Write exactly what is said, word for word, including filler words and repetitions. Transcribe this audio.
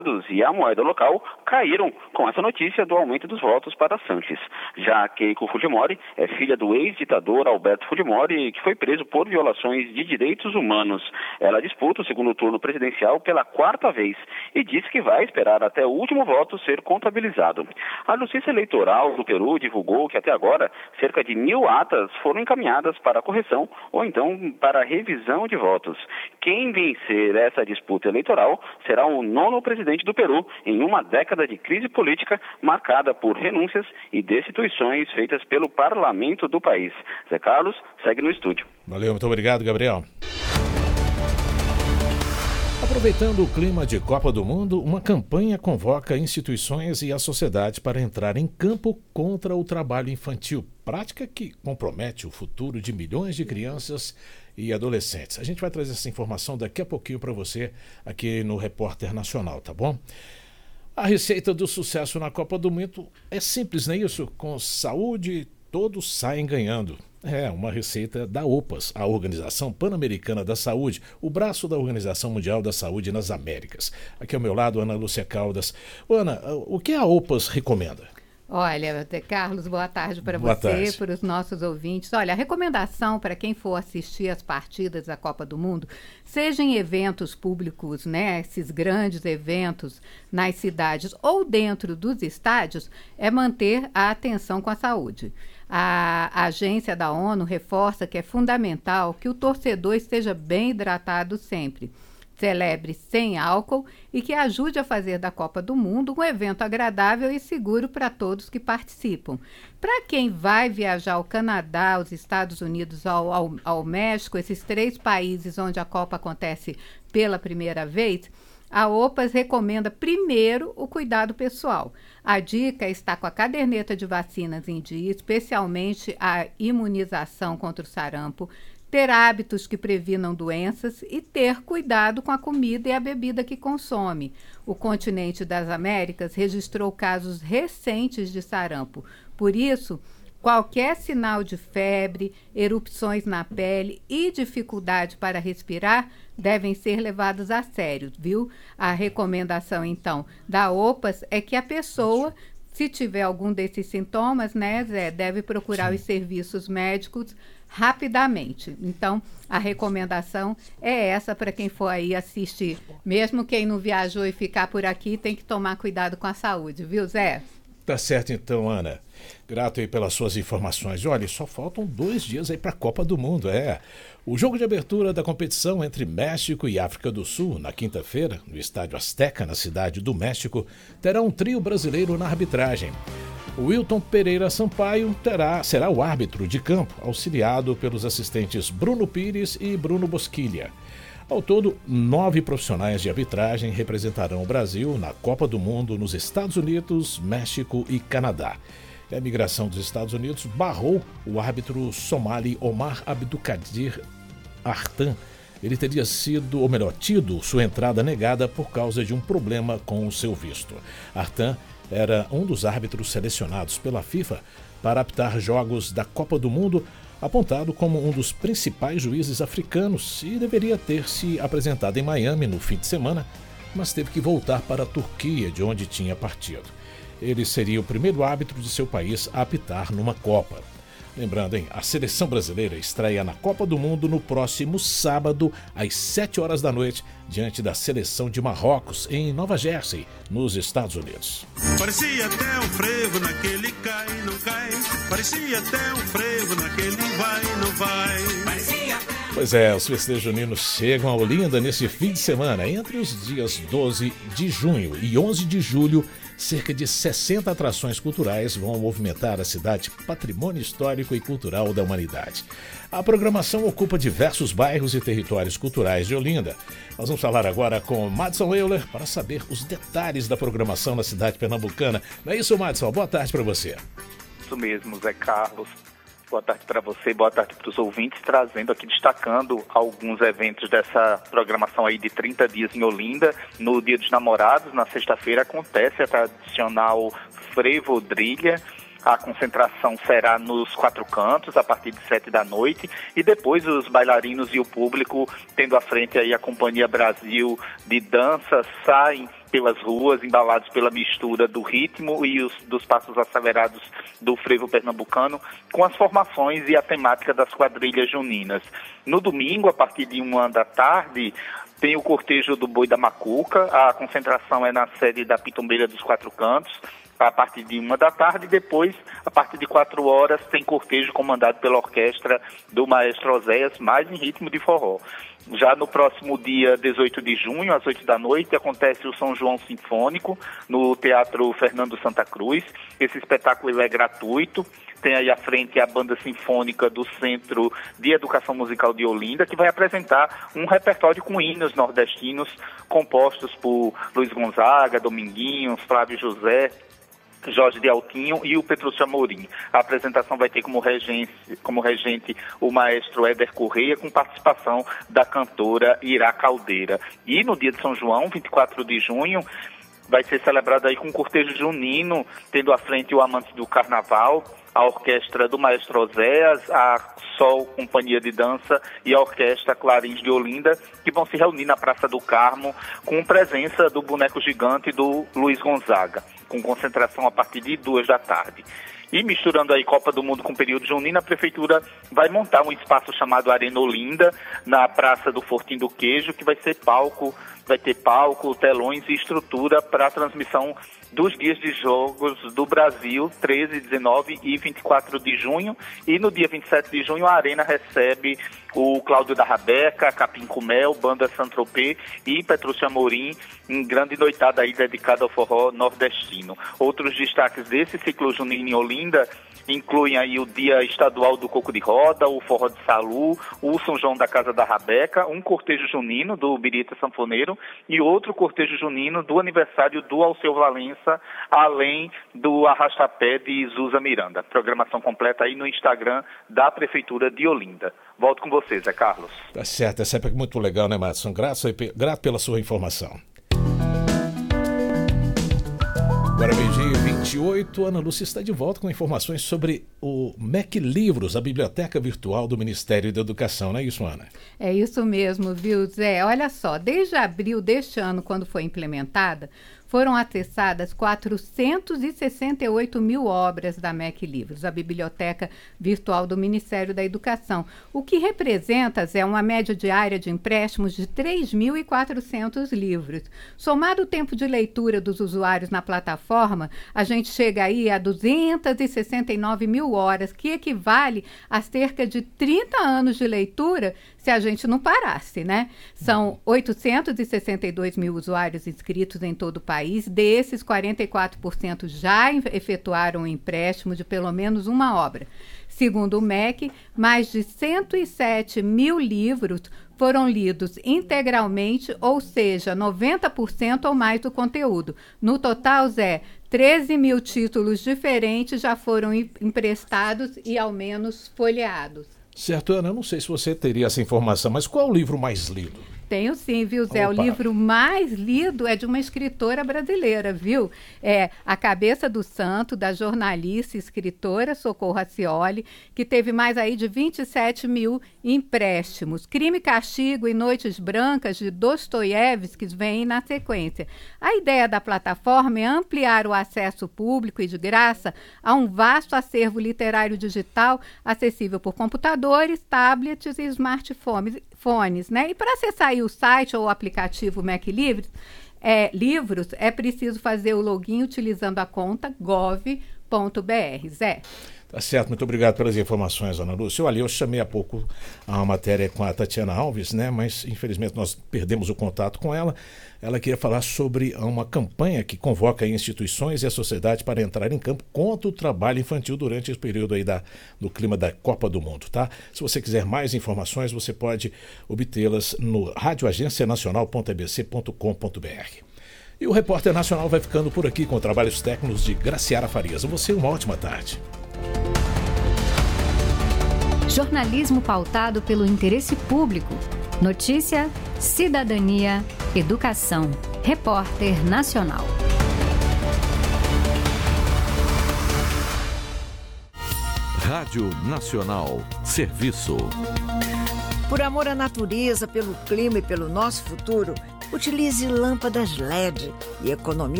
e a moeda local caíram com essa notícia do aumento dos votos para Sanches. Já Keiko Fujimori é filha do ex-ditador Alberto Fujimori, que foi preso por violações de direitos humanos. Ela disputa o segundo turno presidencial pela quarta vez e disse que vai esperar até o último voto ser contabilizado. A Justiça Eleitoral do Peru divulgou que até agora cerca de mil atas foram encaminhadas para correção ou então para revisão de votos. Quem vencer essa disputa eleitoral será o nono presidente do Peru em uma década de crise política marcada por renúncias e destituições feitas pelo parlamento do país. Zé Carlos, segue no estúdio. Valeu, muito obrigado, Gabriel. Aproveitando o clima de Copa do Mundo, uma campanha convoca instituições e a sociedade para entrar em campo contra o trabalho infantil, prática que compromete o futuro de milhões de crianças e adolescentes. A gente vai trazer essa informação daqui a pouquinho para você aqui no Repórter Nacional, tá bom? A receita do sucesso na Copa do Mundo é simples, não é isso? Com saúde, todos saem ganhando. É uma receita da OPAS, a Organização Pan-Americana da Saúde, o braço da Organização Mundial da Saúde nas Américas. Aqui ao meu lado, Ana Lúcia Caldas. Ana, o que a OPAS recomenda? Olha, Carlos, boa tarde para você, para os nossos ouvintes. Olha, a recomendação para quem for assistir as partidas da Copa do Mundo, seja em eventos públicos, né, esses grandes eventos nas cidades ou dentro dos estádios, é manter a atenção com a saúde. A, a agência da ONU reforça que é fundamental que o torcedor esteja bem hidratado sempre, celebre sem álcool e que ajude a fazer da Copa do Mundo um evento agradável e seguro para todos que participam. Para quem vai viajar ao Canadá, aos Estados Unidos, ao, ao, ao México, esses três países onde a Copa acontece pela primeira vez, a OPAS recomenda primeiro o cuidado pessoal. A dica é estar com a caderneta de vacinas em dia, especialmente a imunização contra o sarampo, ter hábitos que previnam doenças e ter cuidado com a comida e a bebida que consome. O continente das Américas registrou casos recentes de sarampo. Por isso, qualquer sinal de febre, erupções na pele e dificuldade para respirar devem ser levados a sério, viu? A recomendação, então, da OPAS é que a pessoa, se tiver algum desses sintomas, né, Zé, deve procurar Sim. os serviços médicos rapidamente. Então, a recomendação é essa para quem for aí assistir. Mesmo quem não viajou e ficar por aqui, tem que tomar cuidado com a saúde, viu, Zé? Tá certo então, Ana. Grato aí pelas suas informações. Olha, só faltam dois dias aí para a Copa do Mundo, é. O jogo de abertura da competição entre México e África do Sul, na quinta-feira, no Estádio Azteca, na cidade do México, terá um trio brasileiro na arbitragem. O Wilton Pereira Sampaio terá, será o árbitro de campo, auxiliado pelos assistentes Bruno Pires e Bruno Bosquilha. Ao todo, nove profissionais de arbitragem representarão o Brasil na Copa do Mundo nos Estados Unidos, México e Canadá. A imigração dos Estados Unidos barrou o árbitro somali Omar Abdulkadir Artan. Ele teria sido, ou melhor, tido sua entrada negada por causa de um problema com o seu visto. Artan era um dos árbitros selecionados pela FIFA para apitar jogos da Copa do Mundo, apontado como um dos principais juízes africanos e deveria ter se apresentado em Miami no fim de semana, mas teve que voltar para a Turquia, de onde tinha partido. Ele seria o primeiro árbitro de seu país a apitar numa Copa. Lembrando, hein, a seleção brasileira estreia na Copa do Mundo no próximo sábado, às sete horas da noite, diante da seleção de Marrocos, em Nova Jersey, nos Estados Unidos. Parecia até um frevo naquele cai, não cai. Parecia até um frevo naquele vai, não vai. Parecia... Pois é, os festejos juninos chegam a Olinda nesse fim de semana. Entre os dias doze de junho e onze de julho, cerca de sessenta atrações culturais vão movimentar a cidade patrimônio histórico e cultural da humanidade. A programação ocupa diversos bairros e territórios culturais de Olinda. Nós vamos falar agora com Madison Euler para saber os detalhes da programação na cidade pernambucana. Não é isso, Madison? Boa tarde para você. Isso mesmo, Zé Carlos. Boa tarde para você, boa tarde para os ouvintes, trazendo aqui, destacando alguns eventos dessa programação aí de trinta dias em Olinda. No Dia dos Namorados, na sexta-feira, acontece a tradicional frevodrilha. A concentração será nos quatro cantos, a partir de sete da noite, e depois os bailarinos e o público, tendo à frente aí a Companhia Brasil de Dança, saem pelas ruas, embalados pela mistura do ritmo e os, dos passos acelerados do frevo pernambucano, com as formações e a temática das quadrilhas juninas. No domingo, a partir de uma da tarde, tem o cortejo do Boi da Macuca. A concentração é na sede da Pitombeira dos Quatro Cantos, a partir de uma da tarde, e depois, a partir de quatro horas, tem cortejo comandado pela orquestra do maestro Oséias, mais em ritmo de forró. Já no próximo dia dezoito de junho, às oito da noite, acontece o São João Sinfônico, no Teatro Fernando Santa Cruz. Esse espetáculo ele é gratuito. Tem aí à frente a Banda Sinfônica do Centro de Educação Musical de Olinda, que vai apresentar um repertório com hinos nordestinos compostos por Luiz Gonzaga, Dominguinhos, Flávio José, Jorge de Altinho e o Petrúcio Amorim. A apresentação vai ter como regente, como regente o maestro Éder Correia, com participação da cantora Irá Caldeira. E no dia de São João, vinte e quatro de junho, vai ser celebrado aí com um cortejo junino, tendo à frente o Amante do Carnaval, a orquestra do maestro Oséias, a Sol Companhia de Dança e a orquestra Clarins de Olinda, que vão se reunir na Praça do Carmo, com presença do boneco gigante do Luiz Gonzaga, com concentração a partir de duas da tarde. E misturando aí Copa do Mundo com período junino, a Prefeitura vai montar um espaço chamado Arena Olinda, na Praça do Fortim do Queijo, que vai ser palco, vai ter palco, telões e estrutura para a transmissão dos dias de jogos do Brasil, treze, dezenove e vinte e quatro de junho. E no dia vinte e sete de junho, a Arena recebe o Cláudio da Rabeca, Capim Cumel, Banda Saint-Tropez e Petrúcio Amorim, em grande noitada aí dedicada ao forró nordestino. Outros destaques desse ciclo junino em Olinda incluem aí o Dia Estadual do Coco de Roda, o Forró de Salu, o São João da Casa da Rabeca, um cortejo junino do Birita Sanfoneiro e outro cortejo junino do aniversário do Alceu Valença, além do Arrastapé de Zusa Miranda. Programação completa aí no Instagram da Prefeitura de Olinda. Volto com vocês, Zé Carlos. Tá certo, é sempre muito legal, né, Madison? Grato, grato pela sua informação. Agora, meio-dia e vinte e oito, Ana Lúcia está de volta com informações sobre o M E C Livros, a biblioteca virtual do Ministério da Educação, não é isso, Ana? É isso mesmo, viu, Zé? Olha só, desde abril deste ano, quando foi implementada, foram acessadas quatrocentos e sessenta e oito mil obras da M E C Livros, a biblioteca virtual do Ministério da Educação, o que representa, Zé, uma média diária de empréstimos de três mil e quatrocentos livros. Somado o tempo de leitura dos usuários na plataforma, a gente chega aí a duzentas e sessenta e nove mil horas, que equivale a cerca de trinta anos de leitura, se a gente não parasse, né? São oitocentos e sessenta e dois mil usuários inscritos em todo o país. Desses, quarenta e quatro por cento já efetuaram um empréstimo de pelo menos uma obra. Segundo o M E C, mais de cento e sete mil livros foram lidos integralmente, ou seja, noventa por cento ou mais do conteúdo. No total, Zé, treze mil títulos diferentes já foram emprestados e ao menos folheados. Certo, Ana, eu não sei se você teria essa informação, mas qual é o livro mais lido? Tenho sim, viu, Zé? Opa. O livro mais lido é de uma escritora brasileira, viu? É A Cabeça do Santo, da jornalista e escritora Socorro Racioli, que teve mais aí de vinte e sete mil empréstimos. Crime e Castigo e Noites Brancas, de Dostoiévski, vem na sequência. A ideia da plataforma é ampliar o acesso público e de graça a um vasto acervo literário digital acessível por computadores, tablets e smartphones, fones, né? E para acessar o site ou o aplicativo M E C Livros, é, Livros, é preciso fazer o login utilizando a conta gov ponto br. Zé. Tá certo, muito obrigado pelas informações, Ana Lúcia. Olha, eu chamei há pouco a matéria com a Tatiana Alves, né? Mas infelizmente nós perdemos o contato com ela. Ela queria falar sobre uma campanha que convoca instituições e a sociedade para entrar em campo contra o trabalho infantil durante esse período aí da, do clima da Copa do Mundo, tá? Se você quiser mais informações, você pode obtê-las no rádio agência nacional ponto e b c ponto com ponto b r. E o Repórter Nacional vai ficando por aqui com trabalhos técnicos de Graciara Farias. Você, uma ótima tarde. Jornalismo pautado pelo interesse público. Notícia, cidadania, educação. Repórter Nacional. Rádio Nacional. Serviço. Por amor à natureza, pelo clima e pelo nosso futuro, Utilize lâmpadas L E D e economize